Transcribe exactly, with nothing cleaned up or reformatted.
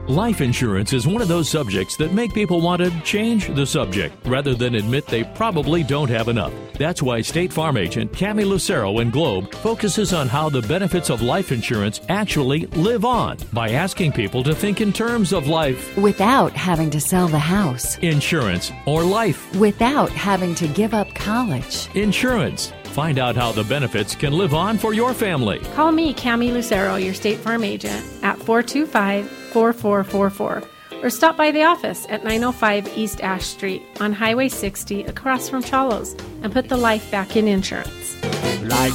Life insurance is one of those subjects that make people want to change the subject rather than admit they probably don't have enough. That's why State Farm agent Cami Lucero in Globe focuses on how the benefits of life insurance actually live on by asking people to think in terms of life without having to sell the house, insurance, or life without having to give up college. Insurance. Find out how the benefits can live on for your family. Call me, Cami Lucero, your State Farm agent, at four two five, four four four four, or stop by the office at nine oh five East Ash Street on Highway sixty across from Chalos and put the life back in insurance. Like